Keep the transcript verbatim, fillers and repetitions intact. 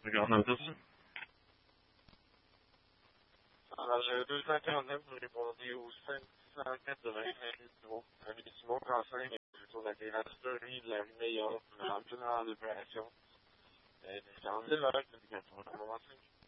Regarde un dessus. Alors, j'ai deux cent quarante-neuf, vous répondez au cinq cent quatre-vingt-cinq, avec Simon Cancer, sur la terrasserie de la rue Meilleur, en pleine en opération. Euh, quarante-deux heures, c'est quatre-vingt-cinq.